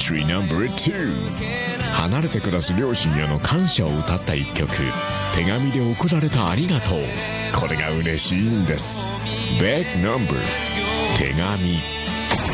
Entry No.2 離れて暮らす両親への感謝を歌った一曲、手紙で送られたありがとう。これが嬉しいんです。Back Number 手紙。